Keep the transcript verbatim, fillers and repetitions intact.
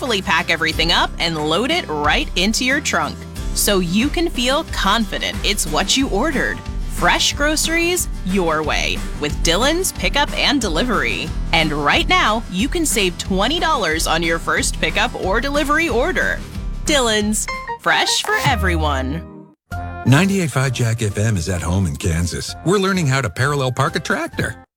carefully pack everything up and load it right into your trunk, so you can feel confident it's what you ordered. Fresh groceries your way with Dillon's Pickup and Delivery. And right now, you can save twenty dollars on your first pickup or delivery order. Dillon's, fresh for everyone. ninety-eight point five Jack F M is at home in Kansas. We're learning how to parallel park a tractor.